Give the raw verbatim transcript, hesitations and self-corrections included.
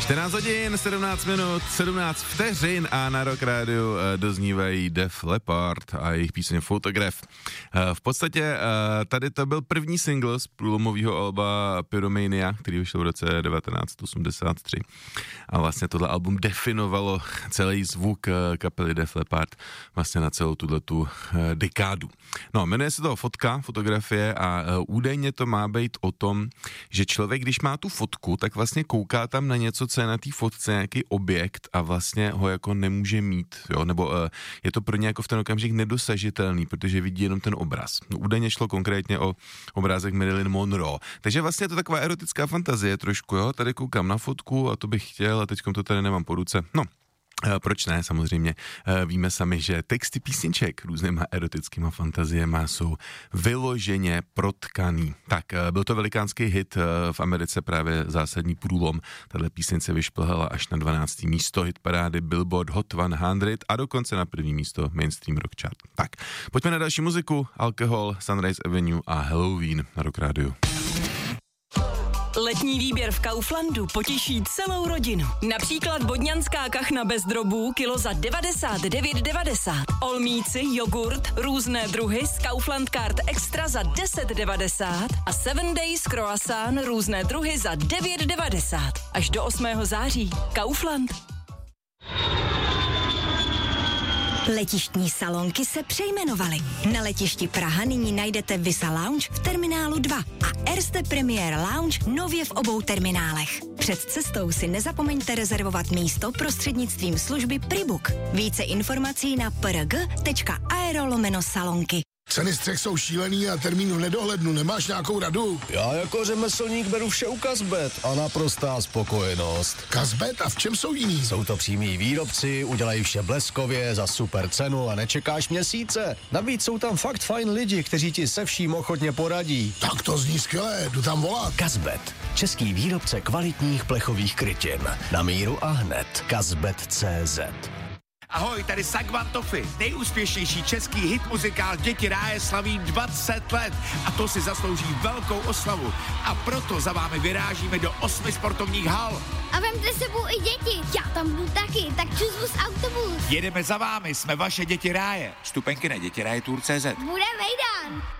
čtrnáct hodin, sedmnáct minut, sedmnáct vteřin a na Rock Rádiu doznívají Def Leppard a jejich píseň Photograph. V podstatě tady to byl první single z průlomového alba Pyromania, který vyšel v roce devatenáct osmdesát tři. A vlastně tohle album definovalo celý zvuk kapely Def Leppard vlastně na celou tuhletu dekádu. No, jmenuje se to Fotka, fotografie a údajně to má být o tom, že člověk, když má tu fotku, tak vlastně kouká tam na něco, co je na té fotce, nějaký objekt a vlastně ho jako nemůže mít, jo, nebo uh, je to pro ně jako v ten okamžik nedosažitelný, protože vidí jenom ten obraz. No, údajně šlo konkrétně o obrázek Marilyn Monroe. Takže vlastně je to taková erotická fantazie trošku, jo, tady koukám na fotku a to bych chtěl a teďkom to tady nemám po ruce. No, proč ne, samozřejmě. Víme sami, že texty písniček různýma erotickýma fantaziema jsou vyloženě protkaný. Tak, byl to velikánský hit v Americe, právě zásadní průlom. Tahle píseň se vyšplhala až na dvanácté místo hitparády Billboard Hot sto a dokonce na první místo Mainstream Rock Chart. Tak, pojďme na další muziku. Alkohol, Sunrise Avenue a Halloween na Rock Rádiu. Letní výběr v Kauflandu potěší celou rodinu. Například bodňanská kachna bez drobů kilo za devadesát devět devadesát. Olmíci, jogurt, různé druhy z Kaufland Card Extra za deset devadesát a seven Days croissant různé druhy za devět devadesát. Až do osmého září. Kaufland. Letištní salonky se přejmenovaly. Na letišti Praha nyní najdete Visa Lounge v terminálu dva a Erste Premier Lounge nově v obou terminálech. Před cestou si nezapomeňte rezervovat místo prostřednictvím služby Pribook. Více informací na prg tečka aero lomeno salonky. Ceny střech jsou šílený a termín v nedohlednu. Nemáš nějakou radu? Já jako řemeslník beru vše u Kazbet a naprostá spokojenost. Kazbet? A v čem jsou jiný? Jsou to přímí výrobci, udělají vše bleskově, za super cenu a nečekáš měsíce. Navíc jsou tam fakt fajn lidi, kteří ti se vším ochotně poradí. Tak to zní skvěle, jdu tam volat. Kazbet, český výrobce kvalitních plechových krytin. Na míru a hned. Kazbet tečka cé zet. Ahoj, tady Sagvan Toffy, nejúspěšnější český hit muzikál Děti ráje slaví dvacet let a to si zaslouží velkou oslavu. A proto za vámi vyrážíme do osmi sportovních hal. A vemte sebou i děti, já tam budu taky, tak čus autobus. Jedeme za vámi, jsme vaše Děti ráje. Vstupenky na děti ráje tour tečka cé zet. Bude vejdan.